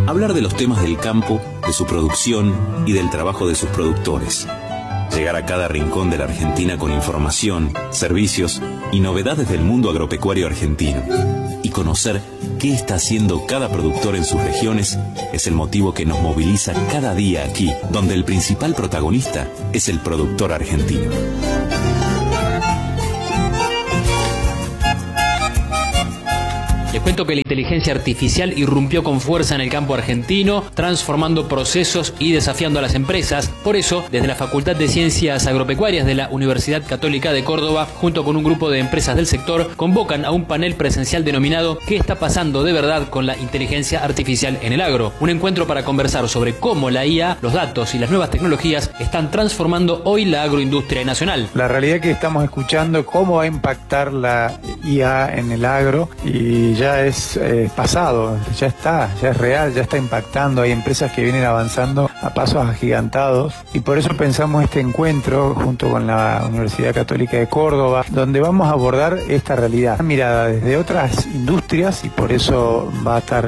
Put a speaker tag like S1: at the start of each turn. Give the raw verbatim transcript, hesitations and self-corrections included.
S1: Hablar de los temas del campo, de su producción y del trabajo de sus productores. Llegar a cada rincón de la Argentina con información, servicios y novedades del mundo agropecuario argentino. Y conocer qué está haciendo cada productor en sus regiones es el motivo que nos moviliza cada día aquí, donde el principal protagonista es el productor argentino.
S2: Les cuento que la inteligencia artificial irrumpió con fuerza en el campo argentino, transformando procesos y desafiando a las empresas. Por eso, desde la Facultad de Ciencias Agropecuarias de la Universidad Católica de Córdoba, junto con un grupo de empresas del sector, convocan a un panel presencial denominado ¿Qué está pasando de verdad con la inteligencia artificial en el agro? Un encuentro para conversar sobre cómo la I A, los datos y las nuevas tecnologías están transformando hoy la agroindustria nacional.
S3: La realidad que estamos escuchando cómo va a impactar la I A en el agro y ya es eh, pasado, ya está, ya es real, ya está impactando. Hay empresas que vienen avanzando a pasos agigantados y por eso pensamos este encuentro junto con la Universidad Católica de Córdoba, donde vamos a abordar esta realidad mirada desde otras industrias y por eso va a estar